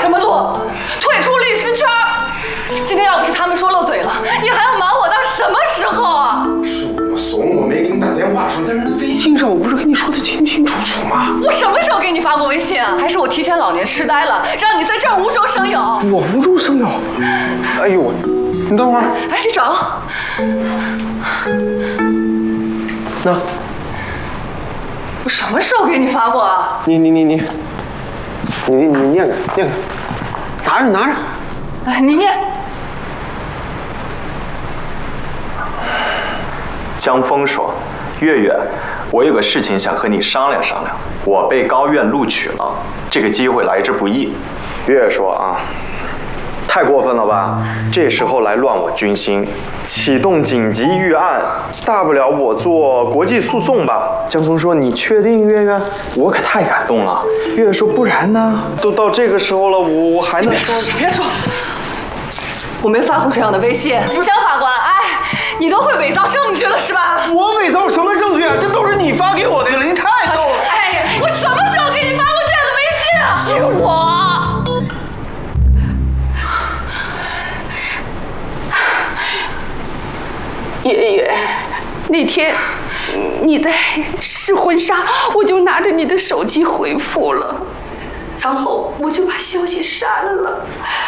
什么路？退出律师圈。今天要不是他们说漏嘴了，你还要瞒我到什么时候啊？ 是我怂，我没给你打电话说，但是微信上我不是跟你说的清清楚楚吗？ 我什么时候给你发过微信啊？还是我提前老年痴呆了，让你在这儿无中生有？ 我无中生有。哎呦，你等会儿。 哎，去找。 那我什么时候给你发过啊？ 你念个，拿着。 哎，你念。 江峰说：“月月，我有个事情想和你商量商量。我被高院录取了，这个机会来之不易。”月月说：“啊，太过分了吧？这时候来乱我军心，启动紧急预案，大不了我做国际诉讼吧。”江峰说：“你确定，月月？我可太感动了。”月月说：“不然呢？都到这个时候了，我还能说？” 别说。我没发过这样的微信，江法官，哎，你都会伪造证据了是吧？ 我伪造什么证据啊？这都是你发给我的，您太逗了！ 哎，我什么时候给你发过这样的微信啊？是我。月月，那天你在试婚纱，我就拿着你的手机回复了。然后我就把消息删了。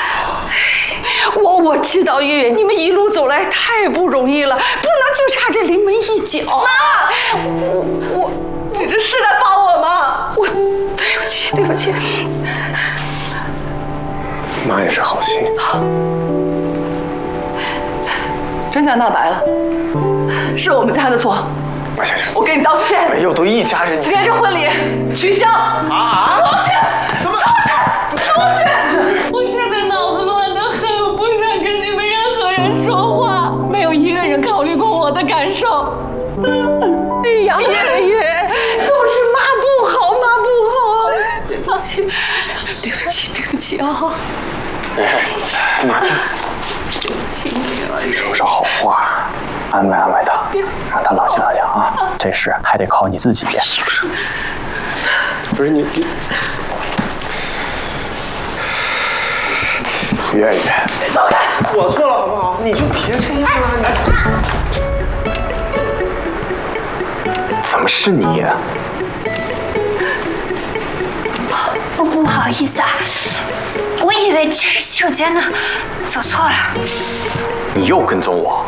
我知道月月，你们一路走来太不容易了，不能就差这临门一脚。妈，你这是在帮我吗？对不起。 妈也是好心。 真相大白了，是我们家的错。我给你道歉。 没有，都一家人。 今天这婚礼取消。 啊！ 出去！我现在脑子乱得很，不想跟你们任何人说话，没有一个人考虑过我的感受。哎呀，月月，都是妈不好，对不起啊！ 妈， 对不起你， 说说好话，安慰他，让他冷静啊！这事还得靠你自己。 不是你。月月， 走开！ 我错了好不好？你就别这样了。 怎么是你？ 不好意思啊，我以为这是洗手间呢，走错了。 你又跟踪我？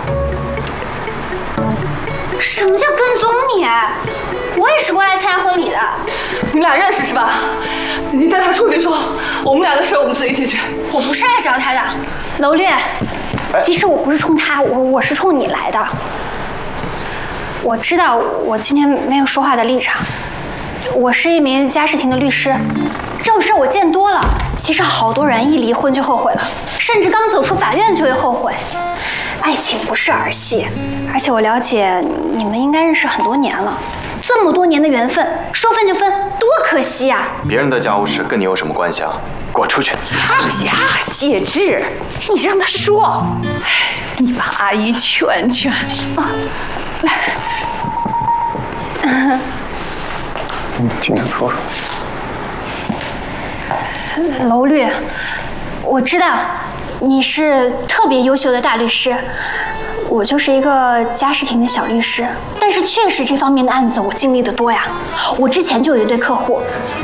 什么叫跟踪你？我也是过来参加婚礼的。 你俩认识是吧？你带他出去说，我们俩的事我们自己解决。 我不是来找他的，娄略。其实我不是冲他，我是冲你来的。我知道我今天没有说话的立场。我是一名家事庭的律师，这种事我见多了。其实好多人一离婚就后悔了，甚至刚走出法院就会后悔。爱情不是儿戏，而且我了解你们应该认识很多年了，这么多年的缘分，说分就分，多可惜呀！ 别人的家务事跟你有什么关系啊？给我出去！ 呀，谢志，你让他说，你把阿姨劝劝啊，来。 你听他说说。 娄略，我知道你是特别优秀的大律师，我就是一个家事庭的小律师，但是确实这方面的案子我经历的多呀。我之前就有一对客户。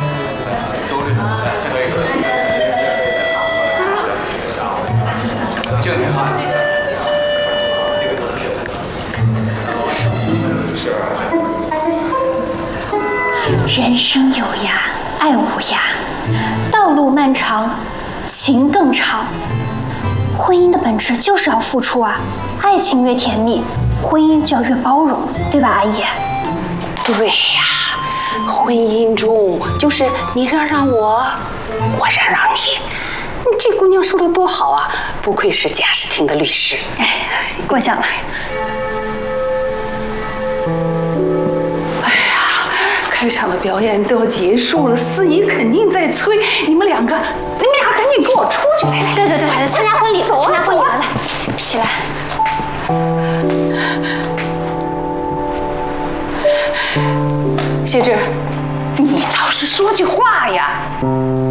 人生有涯，爱无涯，道路漫长，情更长。婚姻的本质就是要付出啊，爱情越甜蜜，婚姻就要越包容，对吧，阿姨？ 对呀，婚姻中就是你让我，我让你。你这姑娘说的多好啊，不愧是家事庭的律师。 哎，过奖了。 开场的表演都要结束了，司仪肯定在催你们俩赶紧给我出去！ 对，参加婚礼，参加婚礼，来，起来。 谢志，你倒是说句话呀！